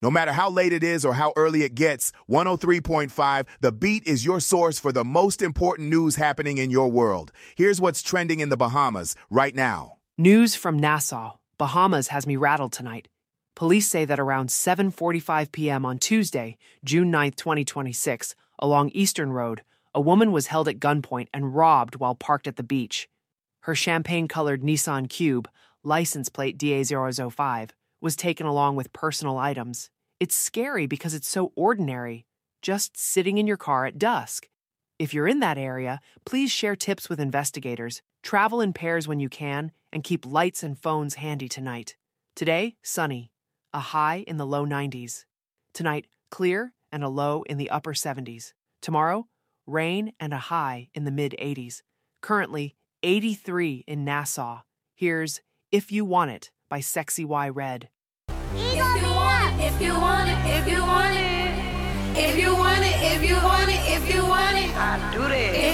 No matter how late it is or how early it gets, 103.5, The Beat is your source for the most important news happening in your world. Here's what's trending in the Bahamas right now. News from Nassau, Bahamas has me rattled tonight. Police say that around 7:45 p.m. on Tuesday, June 9, 2026, along Eastern Road, a woman was held at gunpoint and robbed while parked at the beach. Her champagne-colored Nissan Cube, license plate DA005, was taken along with personal items. It's scary because it's so ordinary, just sitting in your car at dusk. If you're in that area, please share tips with investigators, travel in pairs when you can, and keep lights and phones handy tonight. Today, sunny, a high in the low 90s. Tonight, clear and a low in the upper 70s. Tomorrow, rain and a high in the mid-80s. Currently, 83 in Nassau. Here's If You Want It by Sexy Y Red. If you want it, if you want it, if you want it, if you want it, if you want it, if you want it, I do that.